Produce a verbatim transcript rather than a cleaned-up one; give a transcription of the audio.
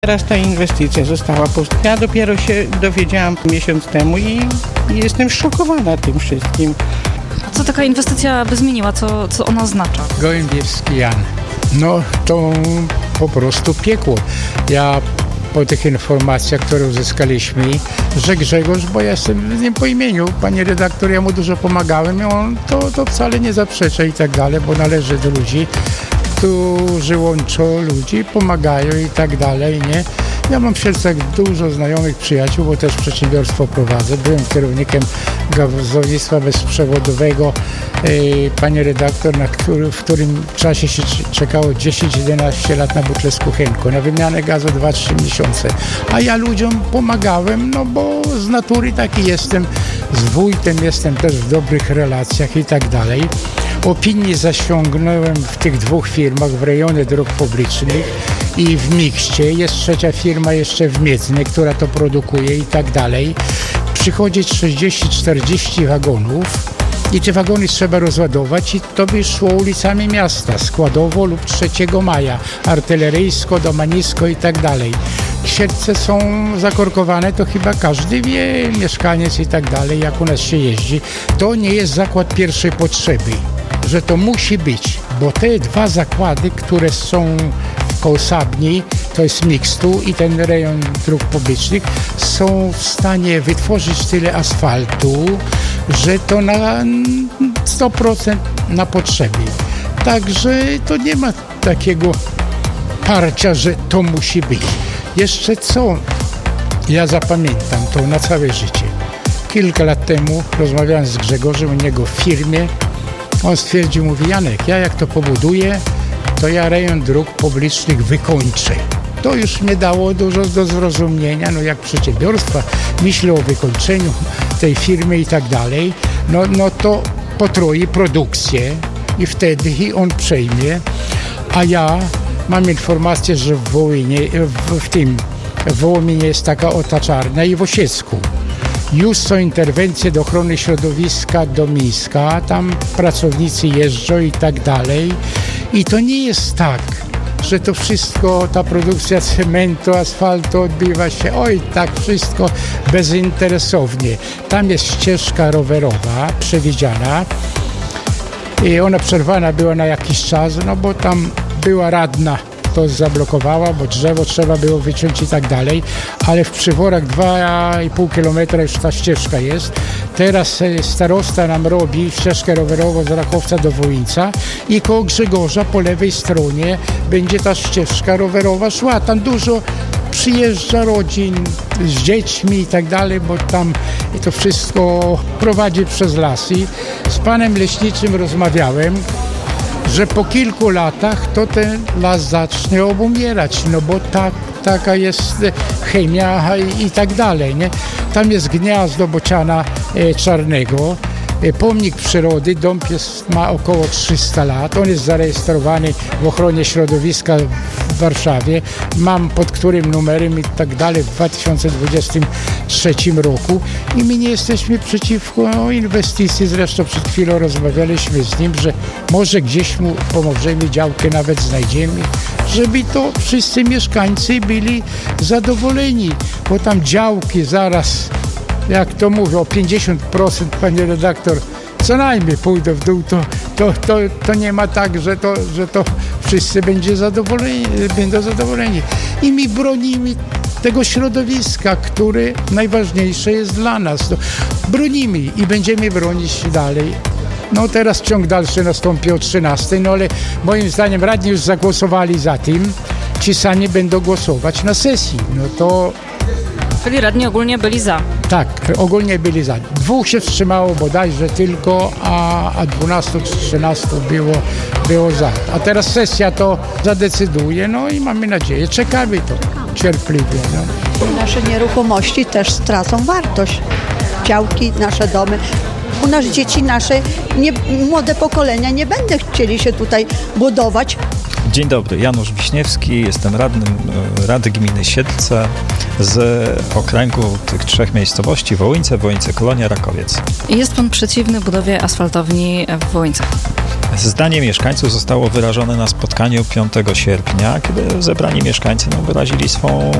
Teraz ta inwestycja została powstrzymana. Ja dopiero się dowiedziałam miesiąc temu i, i jestem szokowana tym wszystkim. A co taka inwestycja by zmieniła? Co, co ona oznacza? Gołębiewski Jan. No to po prostu piekło. Ja po tych informacjach, które uzyskaliśmy, że Grzegorz, bo ja jestem z nim po imieniu, panie redaktor, ja mu dużo pomagałem i on to, to wcale nie zaprzecza i tak dalej, bo należy do ludzi, którzy łączą ludzi, pomagają i tak dalej, nie? Ja mam w Sielcach dużo znajomych przyjaciół, bo też przedsiębiorstwo prowadzę. Byłem kierownikiem gazownictwa bezprzewodowego, yy, panie redaktor, na który, w którym czasie się czekało dziesięć jedenaście lat na butlę z kuchenką, na wymianę gazu dwa trzy miesiące. A ja ludziom pomagałem, no bo z natury taki jestem, z wójtem jestem też w dobrych relacjach i tak dalej. Opinię zasiągnąłem w tych dwóch firmach w rejonie dróg publicznych i w Mikście. Jest trzecia firma jeszcze w Miedznie, która to produkuje i tak dalej. Przychodzi trzydzieści czterdzieści wagonów i te wagony trzeba rozładować i to by szło ulicami miasta, składowo lub trzeciego maja, artyleryjsko, domanisko i tak dalej. Siedlce są zakorkowane, to chyba każdy wie, mieszkaniec i tak dalej, jak u nas się jeździ. To nie jest zakład pierwszej potrzeby, że to musi być, bo te dwa zakłady, które są w Kołsabni, to jest Mikstu i ten rejon dróg publicznych, są w stanie wytworzyć tyle asfaltu, że to na sto procent na potrzeby. Także to nie ma takiego parcia, że to musi być. Jeszcze co ja zapamiętam to na całe życie. Kilka lat temu rozmawiałem z Grzegorzem u niego w firmie. On stwierdził, mówi, Janek, ja jak to pobuduję, to ja rejon dróg publicznych wykończę. To już mnie dało dużo do zrozumienia, no jak przedsiębiorstwa myślę o wykończeniu tej firmy i tak dalej, no, no to potroi produkcję i wtedy on przejmie, a ja mam informację, że w Wołynie, w, w tym w Wołominie jest taka otaczarnia i w Osiecku. Już są interwencje do ochrony środowiska do Mińska, tam pracownicy jeżdżą i tak dalej. I to nie jest tak, że to wszystko, ta produkcja cementu, asfaltu odbywa się, oj, tak wszystko bezinteresownie. Tam jest ścieżka rowerowa przewidziana i ona przerwana była na jakiś czas, no bo tam była radna, to zablokowała, bo drzewo trzeba było wyciąć i tak dalej, ale w Przyworach dwa i pół kilometra już ta ścieżka jest. Teraz starosta nam robi ścieżkę rowerową z Rakowca do Wołyńca i koło Grzegorza po lewej stronie będzie ta ścieżka rowerowa szła. Tam dużo przyjeżdża rodzin z dziećmi i tak dalej, bo tam to wszystko prowadzi przez las. I z panem leśniczym rozmawiałem, że po kilku latach to ten las zacznie obumierać, no bo tak, taka jest chemia i, i tak dalej, nie? Tam jest gniazdo bociana e, czarnego, e, pomnik przyrody, dąb jest, ma około trzysta lat, on jest zarejestrowany w ochronie środowiska w Warszawie, mam pod którym numerem i tak dalej w dwa tysiące dwudziestym trzecim roku i my nie jesteśmy przeciwko inwestycji, zresztą przed chwilą rozmawialiśmy z nim, że może gdzieś mu pomożemy, działkę nawet znajdziemy, żeby to wszyscy mieszkańcy byli zadowoleni, bo tam działki zaraz, jak to mówię, o pięćdziesiąt procent, panie redaktor, co najmniej pójdą w dół, to, to, to, to nie ma tak, że to, że to wszyscy będzie zadowoleni, będą zadowoleni. I my bronimy tego środowiska, które najważniejsze jest dla nas. To bronimy i będziemy bronić dalej. No teraz ciąg dalszy nastąpi o trzynastej, no ale moim zdaniem radni już zagłosowali za tym, ci sami będą głosować na sesji. No to... Czyli radni ogólnie byli za. Tak, ogólnie byli za. Dwóch się wstrzymało bodajże tylko, a, a dwunastu czy trzynastu było, było za. A teraz sesja to zadecyduje, no i mamy nadzieję, czekamy to cierpliwie. No. Nasze nieruchomości też stracą wartość. Działki, nasze domy. U nas dzieci nasze, nie, młode pokolenia nie będą chcieli się tutaj budować. Dzień dobry, Janusz Wiśniewski, jestem radnym Rady Gminy Siedlce z okręgu tych trzech miejscowości: Wołyńce, Wołyńce, Kolonia, Rakowiec. Jest pan przeciwny budowie asfaltowni w Wołyńcach? Zdanie mieszkańców zostało wyrażone na spotkaniu piątego sierpnia, kiedy zebrani mieszkańcy no, wyrazili swą